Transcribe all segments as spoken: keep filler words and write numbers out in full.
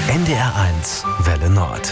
N D R eins Welle Nord.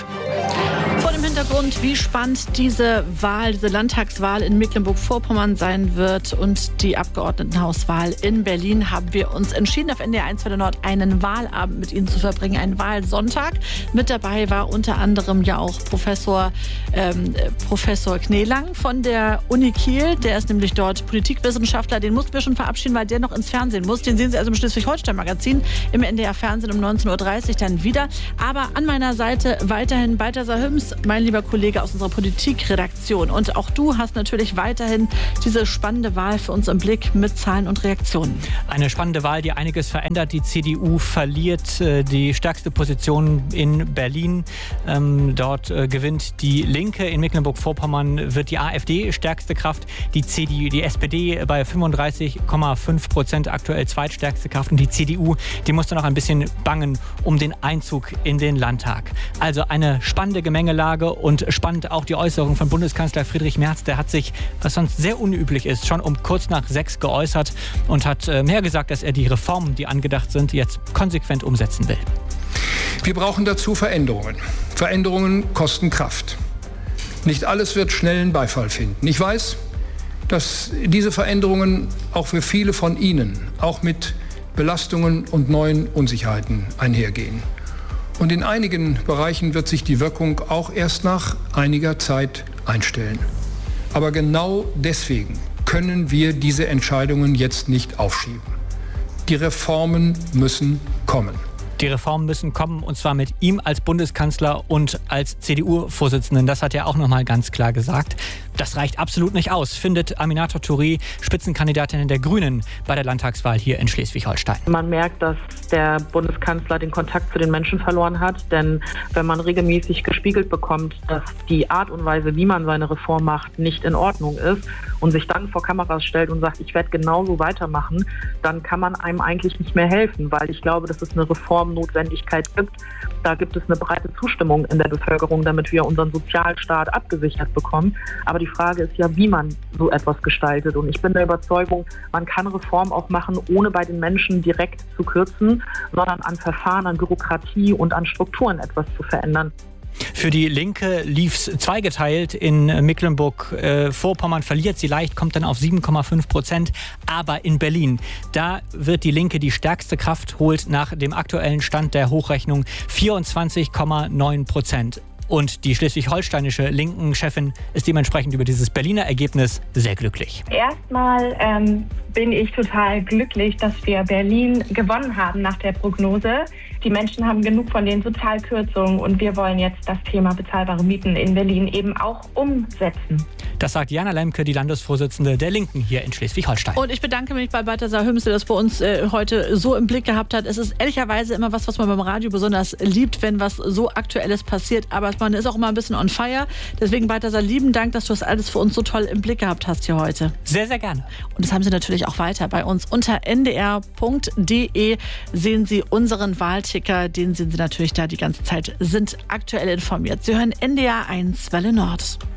Vor dem Hintergrund, wie spannend diese Wahl, diese Landtagswahl in Mecklenburg-Vorpommern sein wird und die Abgeordnetenhauswahl in Berlin, haben wir uns entschieden, auf N D R eins Welle Nord einen Wahlabend mit Ihnen zu verbringen, einen Wahlsonntag. Mit dabei war unter anderem ja auch Professor, ähm, Professor Kneelang von der Uni Kiel. Der ist nämlich dort Politikwissenschaftler. Den mussten wir schon verabschieden, weil der noch ins Fernsehen muss. Den sehen Sie also im Schleswig-Holstein-Magazin im N D R-Fernsehen um neunzehn Uhr dreißig dann wieder. Aber an meiner Seite weiterhin Balthasar Hüms, mein lieber Kollege aus unserer Politikredaktion. Und auch du hast natürlich weiterhin diese spannende Wahl für uns im Blick mit Zahlen und Reaktionen. Eine spannende Wahl, die einiges verändert. Die C D U verliert äh, die stärkste Position in Berlin. Ähm, dort äh, gewinnt die Linke. In Mecklenburg-Vorpommern wird die AfD stärkste Kraft. Die C D U, die S P D bei fünfunddreißig Komma fünf Prozent aktuell zweitstärkste Kraft. Und die C D U, die musste noch ein bisschen bangen um den Einzug in den Landtag. Also eine spannende Gemengelage und spannend auch die Äußerung von Bundeskanzler Friedrich Merz. Der hat sich, was sonst sehr unüblich ist, schon um kurz nach sechs geäußert und hat äh, mehr gesagt, dass er die Reformen, die angedacht sind, jetzt konsequent umsetzen will. Wir brauchen dazu Veränderungen. Veränderungen kosten Kraft. Nicht alles wird schnellen Beifall finden. Ich weiß, dass diese Veränderungen auch für viele von Ihnen, auch mit Belastungen und neuen Unsicherheiten einhergehen. Und in einigen Bereichen wird sich die Wirkung auch erst nach einiger Zeit einstellen. Aber genau deswegen können wir diese Entscheidungen jetzt nicht aufschieben. Die Reformen müssen kommen. Die Reformen müssen kommen, und zwar mit ihm als Bundeskanzler und als C D U-Vorsitzenden. Das hat er auch noch mal ganz klar gesagt. Das reicht absolut nicht aus, findet Aminata Touré, Spitzenkandidatin der Grünen bei der Landtagswahl hier in Schleswig-Holstein. Man merkt, dass der Bundeskanzler den Kontakt zu den Menschen verloren hat. Denn wenn man regelmäßig gespiegelt bekommt, dass die Art und Weise, wie man seine Reform macht, nicht in Ordnung ist und sich dann vor Kameras stellt und sagt, ich werde genauso weitermachen, dann kann man einem eigentlich nicht mehr helfen. Weil ich glaube, dass es eine Reformnotwendigkeit gibt. Da gibt es eine breite Zustimmung in der Bevölkerung, damit wir unseren Sozialstaat abgesichert bekommen. Aber die Frage ist ja, wie man so etwas gestaltet. Und ich bin der Überzeugung, man kann Reformen auch machen, ohne bei den Menschen direkt zu kürzen, sondern an Verfahren, an Bürokratie und an Strukturen etwas zu verändern. Für die Linke lief es zweigeteilt. In Mecklenburg-Vorpommern verliert sie leicht, kommt dann auf sieben Komma fünf Prozent. Aber in Berlin, da wird die Linke die stärkste Kraft, holt nach dem aktuellen Stand der Hochrechnung vierundzwanzig Komma neun Prozent. Und die schleswig-holsteinische Linken-Chefin ist dementsprechend über dieses Berliner Ergebnis sehr glücklich. Erstmal ähm, bin ich total glücklich, dass wir Berlin gewonnen haben nach der Prognose. Die Menschen haben genug von den Sozialkürzungen und wir wollen jetzt das Thema bezahlbare Mieten in Berlin eben auch umsetzen. Das sagt Jana Lemke, die Landesvorsitzende der Linken hier in Schleswig-Holstein. Und ich bedanke mich bei Balthasar Hüms, der das bei uns äh, heute so im Blick gehabt hat. Es ist ehrlicherweise immer was, was man beim Radio besonders liebt, wenn was so Aktuelles passiert. Aber man ist auch immer ein bisschen on fire. Deswegen, Balthasar, lieben Dank, dass du das alles für uns so toll im Blick gehabt hast hier heute. Sehr, sehr gerne. Und das haben Sie natürlich auch weiter bei uns. Unter n d r punkt d e sehen Sie unseren Wahlticker. Den sehen Sie natürlich da die ganze Zeit, sind aktuell informiert. Sie hören N D R eins Welle Nord.